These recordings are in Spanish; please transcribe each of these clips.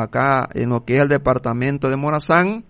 acá en lo que es el departamento de Morazán.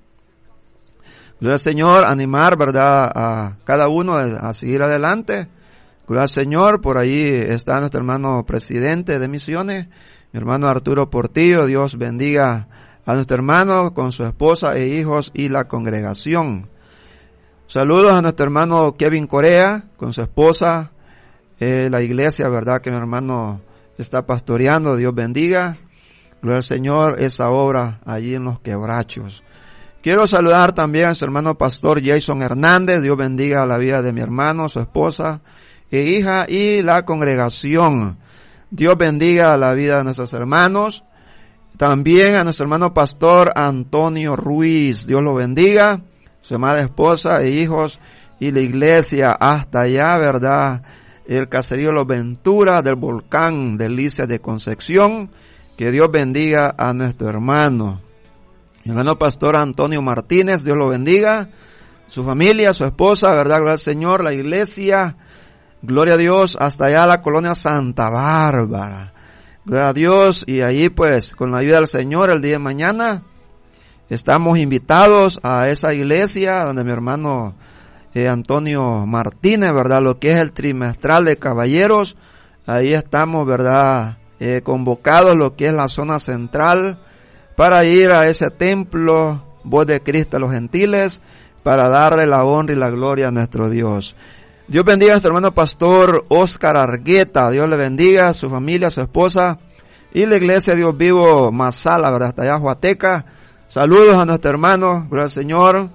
Gloria al Señor, animar, ¿verdad?, a cada uno a seguir adelante. Gloria al Señor, por ahí está nuestro hermano presidente de misiones, mi hermano Arturo Portillo. Dios bendiga a nuestro hermano con su esposa e hijos y la congregación. Saludos a nuestro hermano Kevin Corea con su esposa, la iglesia, ¿verdad?, que mi hermano está pastoreando. Dios bendiga. Gloria al Señor, esa obra allí en los Quebrachos. Quiero saludar también a su hermano pastor Jason Hernández. Dios bendiga la vida de mi hermano, su esposa e hija y la congregación. Dios bendiga la vida de nuestros hermanos. También a nuestro hermano pastor Antonio Ruiz. Dios lo bendiga. Su amada esposa e hijos y la iglesia hasta allá, ¿verdad?, el caserío Los Venturas del Volcán Delicias de Concepción. Que Dios bendiga a nuestro hermano. Mi hermano pastor Antonio Martínez, Dios lo bendiga. Su familia, su esposa, ¿verdad? Gloria al Señor, la iglesia. Gloria a Dios, hasta allá la colonia Santa Bárbara. Gloria a Dios, y allí pues, con la ayuda del Señor, el día de mañana, estamos invitados a esa iglesia donde mi hermano Antonio Martínez, ¿verdad?, lo que es el trimestral de caballeros. Ahí estamos, ¿verdad?, convocados, lo que es la zona central, para ir a ese templo, voz de Cristo a los gentiles, para darle la honra y la gloria a nuestro Dios. Dios bendiga a nuestro hermano pastor Oscar Argueta. Dios le bendiga a su familia, a su esposa y la iglesia Dios Vivo Masala, ¿verdad?, hasta allá Huateca. Saludos a nuestro hermano, gloria al Señor,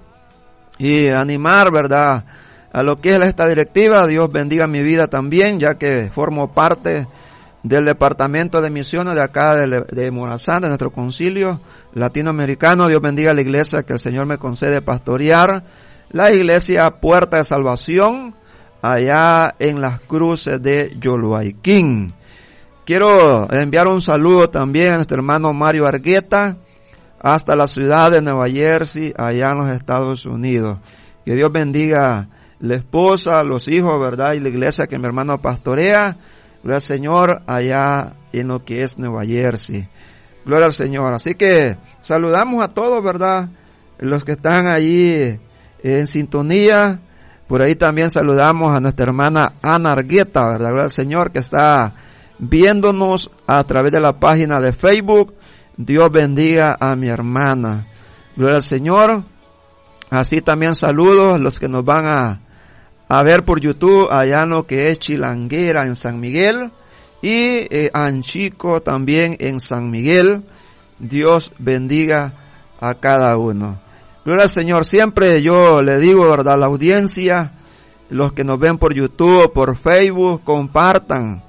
y animar, ¿verdad?, a lo que es esta directiva. Dios bendiga mi vida también, ya que formo parte del departamento de misiones de acá de Morazán, de nuestro concilio latinoamericano. Dios bendiga a la iglesia que el Señor me concede pastorear, la iglesia Puerta de Salvación, allá en las cruces de Yoloaiquín. Quiero enviar un saludo también a nuestro hermano Mario Argueta, hasta la ciudad de Nueva Jersey, allá en los Estados Unidos. Que Dios bendiga la esposa, los hijos, ¿verdad?, y la iglesia que mi hermano pastorea. Gloria al Señor, allá en lo que es Nueva Jersey. Gloria al Señor. Así que saludamos a todos, ¿verdad?, los que están allí en sintonía. Por ahí también saludamos a nuestra hermana Ana Argueta, ¿verdad? Gloria al Señor, que está viéndonos a través de la página de Facebook. Dios bendiga a mi hermana. Gloria al Señor. Así también saludos a los que nos van a ver por YouTube, allá en lo que es Chilanguera en San Miguel, y Anchico también en San Miguel. Dios bendiga a cada uno. Gloria al Señor. Siempre yo le digo, ¿verdad?, a la audiencia, los que nos ven por YouTube, por Facebook, compartan.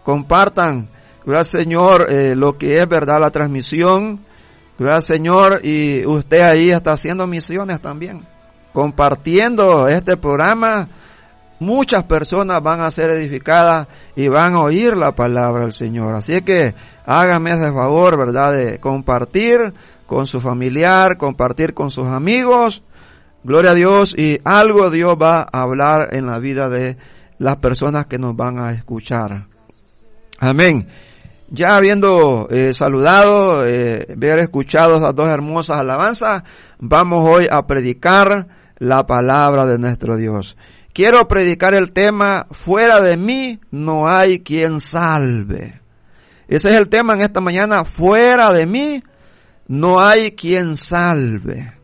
Gloria al Señor, lo que es, ¿verdad?, la transmisión. Gloria al Señor, y usted ahí está haciendo misiones también. Compartiendo este programa, muchas personas van a ser edificadas y van a oír la palabra del Señor. Así que hágame ese favor, ¿verdad?, de compartir con su familiar, compartir con sus amigos. Gloria a Dios, y algo Dios va a hablar en la vida de las personas que nos van a escuchar. Amén. Ya habiendo saludado, haber escuchado esas dos hermosas alabanzas, vamos hoy a predicar la palabra de nuestro Dios. Quiero predicar el tema, fuera de mí no hay quien salve. Ese es el tema en esta mañana, fuera de mí no hay quien salve.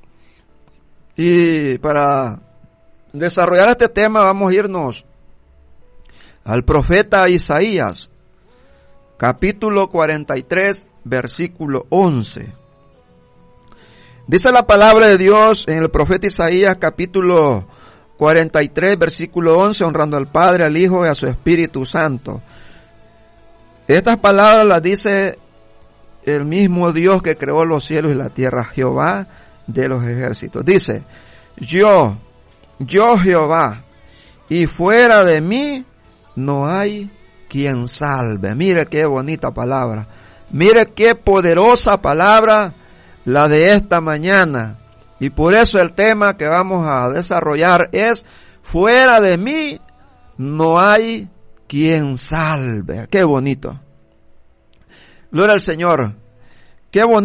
Y para desarrollar este tema vamos a irnos al profeta Isaías, capítulo 43, versículo 11. Dice la palabra de Dios en el profeta Isaías, capítulo 43, versículo 11, honrando al Padre, al Hijo y a su Espíritu Santo. Estas palabras las dice el mismo Dios que creó los cielos y la tierra, Jehová de los ejércitos. Dice, yo Jehová, y fuera de mí no hay quien salve. Mire qué bonita palabra. Mire qué poderosa palabra la de esta mañana. Y por eso el tema que vamos a desarrollar es, fuera de mí no hay quien salve. Qué bonito. Gloria al Señor. Qué bonito.